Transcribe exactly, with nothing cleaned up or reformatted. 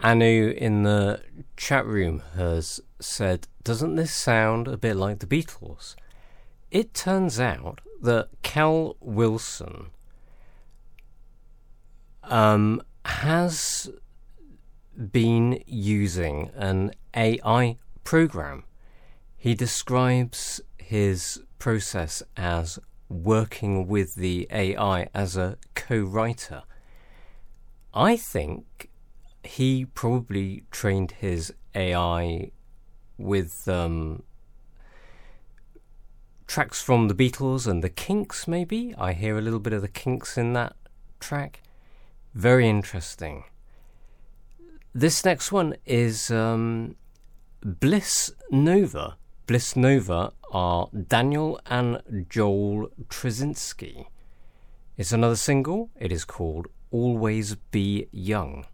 Anu in the chat room has said, doesn't this sound a bit like the Beatles? It turns out that Cal Wilson um, has been using an A I program. He describes his process as working with the A I as a co-writer. I think he probably trained his A I with um, tracks from the Beatles and the Kinks, maybe. I hear a little bit of the Kinks in that track. Very interesting. This next one is um, Bliss Nova. Bliss Nova are Daniel and Joel Trzynski. It's another single. It is called Always Be Young.